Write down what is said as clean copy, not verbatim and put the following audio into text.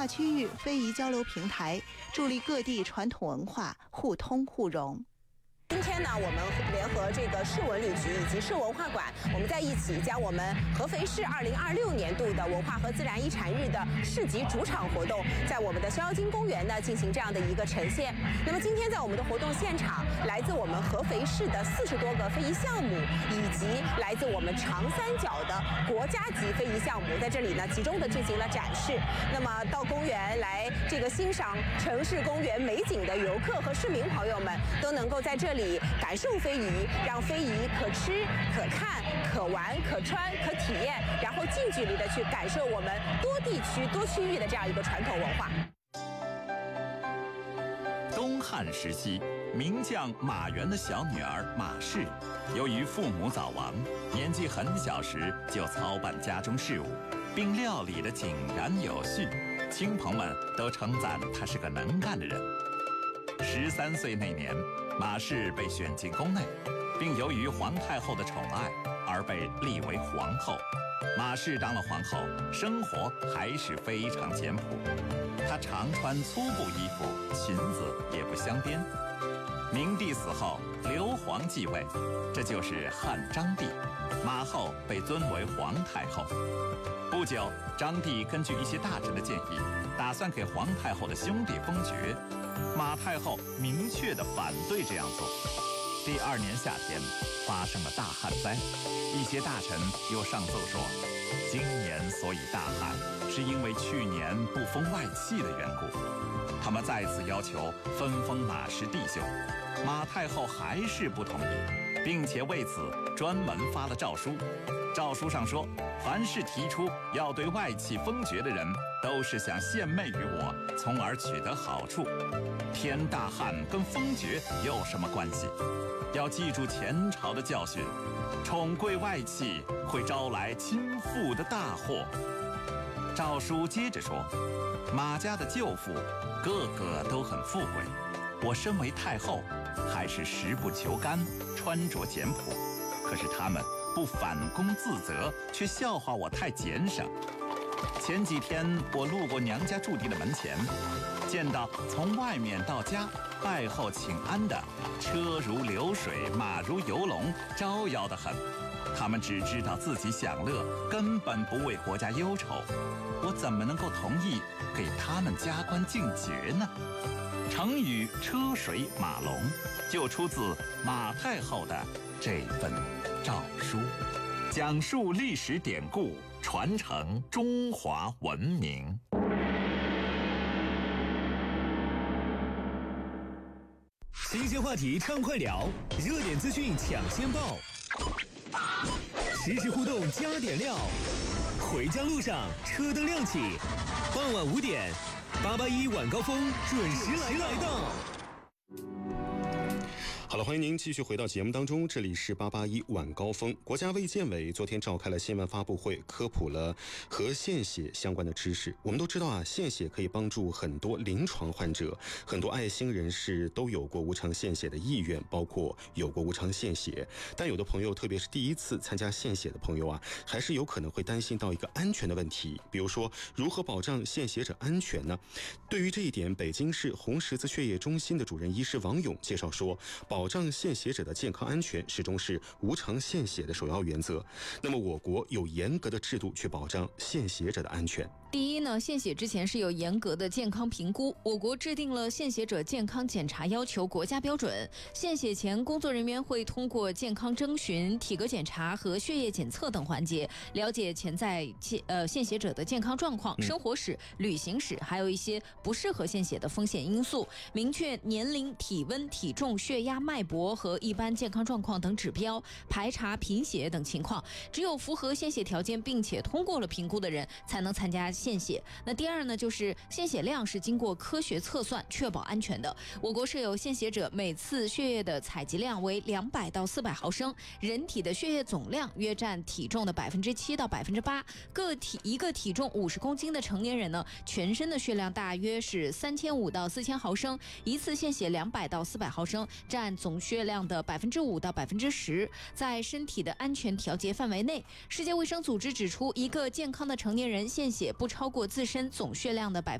化区域非遗交流平台，助力各地传统文化互通互融。 今天呢，我们联合这个市文旅局以及市文化馆，我们在一起将我们合肥市2026年度的文化和自然遗产日的市级主场活动，在我们的逍遥津公园呢进行这样的一个呈现。那么今天在我们的活动现场，来自我们合肥市的40多个非遗项目，以及来自我们长三角的国家级非遗项目，在这里呢集中的进行了展示。那么到公园来这个欣赏城市公园美景的游客和市民朋友们，都能够在这里感受非遗，让非遗可吃、可看、可玩、可穿、可体验，然后近距离的去感受我们多地区、多区域的这样一个传统文化。 东汉时期，名将马援的小女儿马氏，由于父母早亡，年纪很小时就操办家中事务，并料理得井然有序，亲朋们都称赞她是个能干的人。13岁那年，马氏被选进宫内，并由于皇太后的宠爱而被立为皇后。马氏当了皇后，生活还是非常简朴，她常穿粗布衣服，裙子也不镶边。明帝死后，刘皇继位，这就是汉章帝，马后被尊为皇太后。不久，章帝根据一些大臣的建议，打算给皇太后的兄弟封爵。马太后明确地反对这样做。第2年夏天，发生了大旱灾，一些大臣又上奏说，今年所以大旱，是因为去年不封外戚的缘故。他们再次要求分封马氏弟兄，马太后还是不同意，并且为此专门发了诏书。诏书上说，凡是提出要对外戚封爵的人，都是想献媚于我，从而取得好处。天大旱跟封爵有什么关系？要记住前朝的教训，宠贵外戚会招来倾覆的大祸。诏书接着说，马家的舅父个个都很富贵，我身为太后，还是食不求甘，穿着简朴，可是他们不反躬自责，却笑话我太俭省。前几天我路过娘家驻地的门前，见到从外面到家拜后请安的车如流水，马如游龙，招摇得很。他们只知道自己享乐，根本不为国家忧愁。我怎么能够同意给他们加官进爵呢？成语车水马龙就出自马太后的这份诏书，讲述历史典故，传承中华文明。 新鲜话题畅快聊，热点资讯抢先报，实时互动加点料。回家路上车灯亮起，傍晚5点，881晚高峰准时来到。 好了，欢迎您继续回到节目当中，这里是881晚高峰。国家卫健委昨天召开了新闻发布会，科普了和献血相关的知识。我们都知道啊，献血可以帮助很多临床患者，很多爱心人士都有过无偿献血的意愿，包括有过无偿献血。但有的朋友，特别是第一次参加献血的朋友啊，还是有可能会担心到一个安全的问题，比如说如何保障献血者安全呢？对于这一点，北京市红十字血液中心的主任医师王勇介绍说，保障献血者的健康安全始终是无偿献血的首要原则。那么我国有严格的制度去保障献血者的安全。 第一呢，献血之前是有严格的健康评估，我国制定了献血者健康检查要求国家标准。献血前，工作人员会通过健康征询、体格检查和血液检测等环节，了解潜在献血者的健康状况、生活史、旅行史，还有一些不适合献血的风险因素，明确年龄、体温、体重、血压、脉搏和一般健康状况等指标，排查贫血等情况。只有符合献血条件并且通过了评估的人，才能参加献血。那第二呢，就是献血量是经过科学测算，确保安全的。我国设有献血者每次血液的采集量为200到400毫升，人体的血液总量约占体重的7%到8%。一个体重50公斤的成年人呢，全身的血量大约是3500到4000毫升，一次献血200到400毫升，占总血量的5%到10%，在身体的安全调节范围内。世界卫生组织指出，一个健康的成年人献血不超过自身总血量的